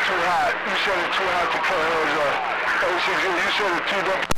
too hot. You said it's too hot to cut hairs off. Everything's good. You said it's too dark.